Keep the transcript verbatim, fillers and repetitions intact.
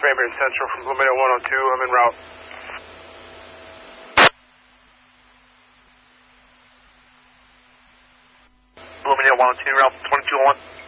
Fairbairn Central from Bloomingdale one oh two. I'm en route. Bloomingdale one oh two, route twenty-two oh one.